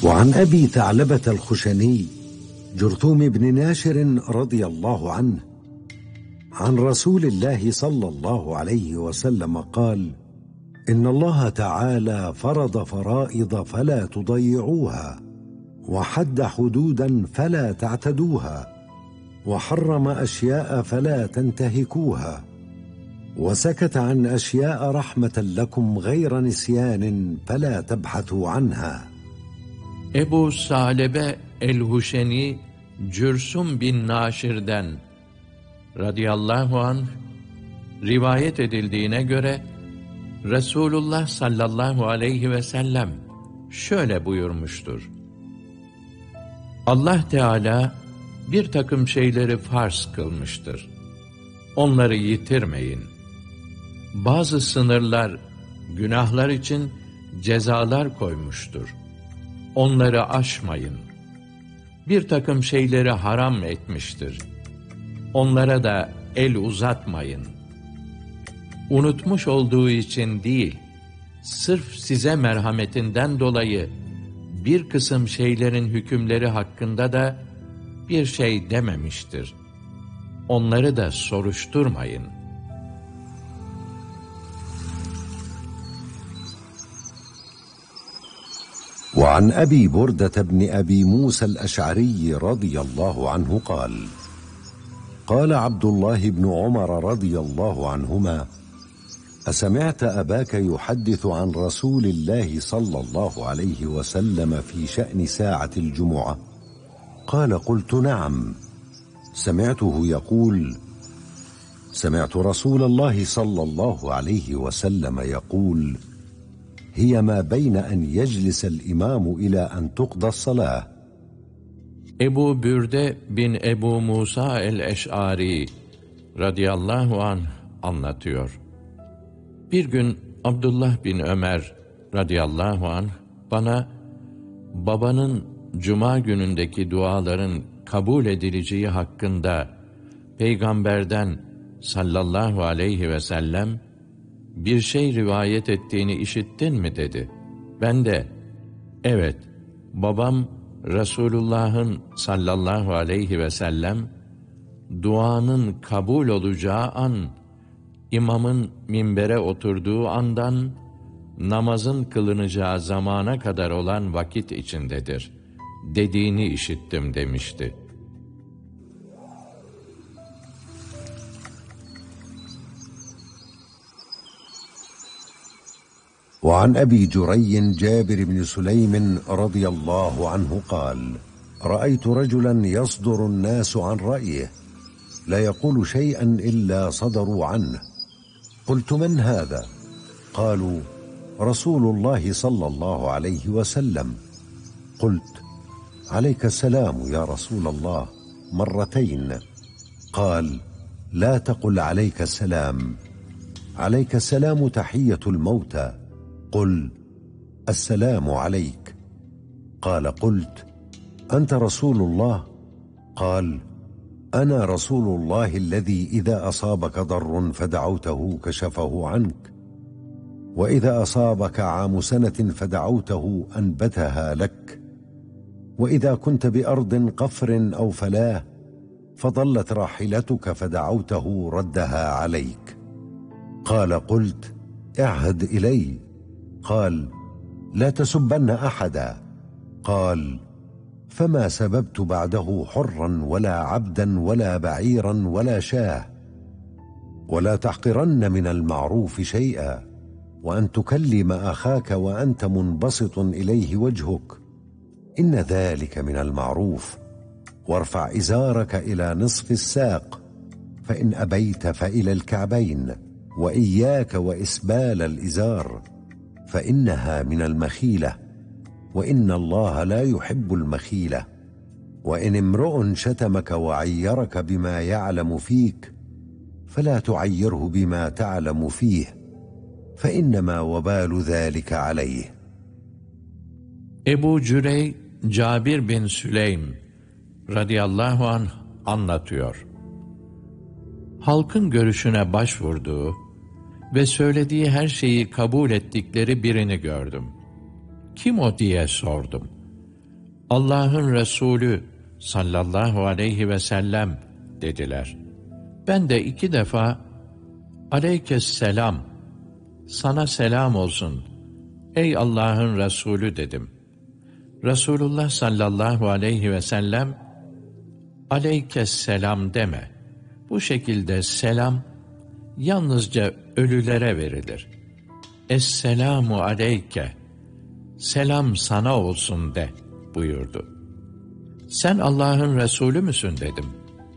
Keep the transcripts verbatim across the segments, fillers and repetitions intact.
وعن أبي ثعلبة الخشني جرثوم بن ناشر رضي الله عنه عن رسول الله صلى الله عليه وسلم قال: إن الله تعالى فرض فرائض فلا تضيعوها، وحد حدودا فلا تعتدوها، وحرم أشياء فلا تنتهكوها، وسكت عن أشياء رحمة لكم غير نسيان فلا تبحثوا عنها. Ebu Salebe el-Huşeni Cürsum bin Naşir'den radıyallahu anh rivayet edildiğine göre Resulullah sallallahu aleyhi ve sellem şöyle buyurmuştur: Allah Teala bir takım şeyleri farz kılmıştır. Onları yitirmeyin. Bazı sınırlar, günahlar için cezalar koymuştur. Onları aşmayın. Bir takım şeyleri haram etmiştir. Onlara da el uzatmayın. Unutmuş olduğu için değil, sırf size merhametinden dolayı bir kısım şeylerin hükümleri hakkında da bir şey dememiştir. Onları da soruşturmayın. وعن أبي بردة بن أبي موسى الأشعري رضي الله عنه قال: قال عبد الله بن عمر رضي الله عنهما: أسمعت أباك يحدث عن رسول الله صلى الله عليه وسلم في شأن ساعة الجمعة؟ قال: قلت نعم، سمعته يقول: سمعت رسول الله صلى الله عليه وسلم يقول: هي ما بين أن يجلس الإمام إلى أن تقضى الصلاة. Ebu Bürde bin Ebu Musa el-Eş'ari radıyallahu anh anlatıyor. Bir gün Abdullah bin Ömer radıyallahu anh bana babanın cuma günündeki duaların kabul edileceği hakkında Peygamberden sallallahu aleyhi ve sellem bir şey rivayet ettiğini işittin mi dedi. Ben de evet, babam Resulullah'ın sallallahu aleyhi ve sellem duanın kabul olacağı an, imamın minbere oturduğu andan namazın kılınacağı zamana kadar olan vakit içindedir dediğini işittim demişti. وعن أبي جري جابر بن سليم رضي الله عنه قال: رأيت رجلا يصدر الناس عن رأيه لا يقول شيئا إلا صدروا عنه. قلت: من هذا؟ قالوا: رسول الله صلى الله عليه وسلم. قلت: عليك السلام يا رسول الله مرتين. قال: لا تقل عليك السلام، عليك السلام تحية الموتى، قل السلام عليك. قال: قلت: أنت رسول الله؟ قال: أنا رسول الله الذي إذا أصابك ضر فدعوته كشفه عنك، وإذا أصابك عام سنة فدعوته أنبتها لك، وإذا كنت بأرض قفر أو فلاة فضلت راحلتك فدعوته ردها عليك. قال: قلت: اعهد إلي. قال: لا تسبن أحدا. قال: فما سببت بعده حرا ولا عبدا ولا بعيرا ولا شاه. ولا تحقرن من المعروف شيئا، وأن تكلم أخاك وأنت منبسط إليه وجهك، إن ذلك من المعروف. وارفع إزارك إلى نصف الساق، فإن أبيت فإلى الكعبين، وإياك وإسبال الإزار، فإنها من المخيلة، وإن الله لا يحب المخيلة. وإن امرؤ شتمك وعيرك بما يعلم فيك فلا تعيره بما تعلم فيه، فإنما وبال ذلك عليه. Ebu Cürey Cabir bin Süleym radıyallahu anh anlatıyor. Halkın görüşüne başvurduğu ve söylediği her şeyi kabul ettikleri birini gördüm. Kim o diye sordum. Allah'ın Resulü sallallahu aleyhi ve sellem dediler. Ben de iki defa aleykesselam, sana selam olsun ey Allah'ın Resulü dedim. Resulullah sallallahu aleyhi ve sellem aleykesselam deme. Bu şekilde selam yalnızca ölülere verilir. Esselamu aleyke, selam sana olsun de buyurdu. Sen Allah'ın Resulü müsün dedim.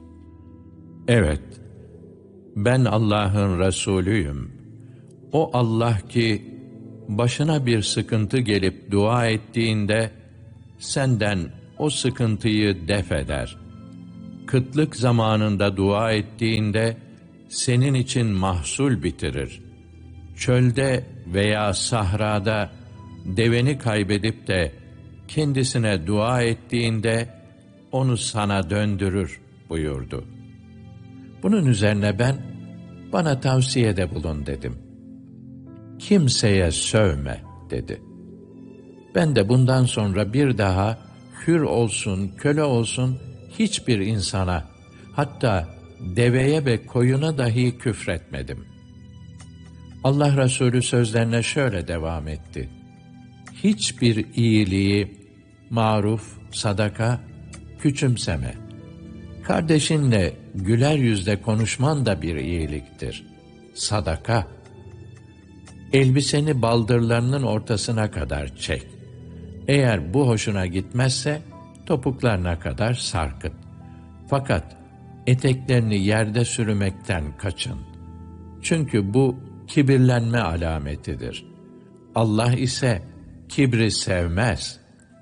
Evet, ben Allah'ın Resulüyüm. O Allah ki başına bir sıkıntı gelip dua ettiğinde senden o sıkıntıyı def eder. Kıtlık zamanında dua ettiğinde senin için mahsul bitirir. Çölde veya sahrada deveni kaybedip de kendisine dua ettiğinde onu sana döndürür buyurdu. Bunun üzerine ben, bana tavsiyede bulun dedim. Kimseye sövme dedi. Ben de bundan sonra bir daha hür olsun, köle olsun hiçbir insana, hatta deveye ve koyuna dahi küfretmedim. Allah Resulü sözlerine şöyle devam etti. Hiçbir iyiliği, maruf, sadaka küçümseme. Kardeşinle güler yüzle konuşman da bir iyiliktir. Sadaka. Elbiseni baldırlarının ortasına kadar çek. Eğer bu hoşuna gitmezse topuklarına kadar sarkıt. Fakat eteklerini yerde sürmekten kaçın. Çünkü bu kibirlenme alametidir. Allah ise kibri sevmez.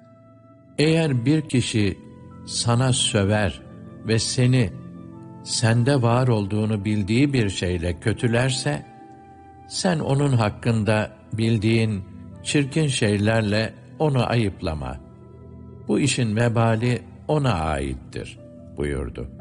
Eğer bir kişi sana söver ve seni sende var olduğunu bildiği bir şeyle kötülerse, sen onun hakkında bildiğin çirkin şeylerle onu ayıplama. Bu işin vebali ona aittir buyurdu.